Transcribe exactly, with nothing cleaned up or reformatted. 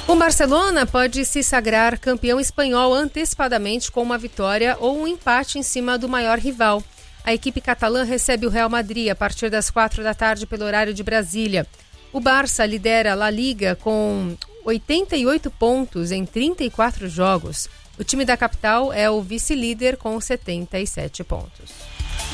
O Barcelona pode se sagrar campeão espanhol antecipadamente com uma vitória ou um empate em cima do maior rival. A equipe catalã recebe o Real Madrid a partir das quatro da tarde pelo horário de Brasília. O Barça lidera a La Liga com oitenta e oito pontos em trinta e quatro jogos. O time da capital é o vice-líder com setenta e sete pontos.